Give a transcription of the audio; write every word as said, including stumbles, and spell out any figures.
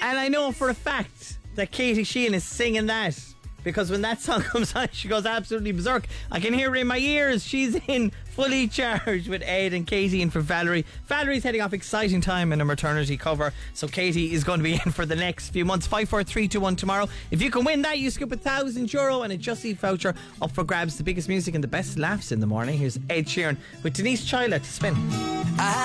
And I know for a fact that Katie Sheehan is singing that, because when that song comes on, she goes absolutely berserk. I can hear her in my ears. She's in Fully Charged with Ed and Katie in for Valerie. Valerie's heading off, exciting time in a maternity cover. So Katie is going to be in for the next few months. five four three two one tomorrow. If you can win that, you scoop a thousand euro and a Just Eat voucher up for grabs. The biggest music and the best laughs in the morning. Here's Ed Sheeran with Denise Chyla to spin. I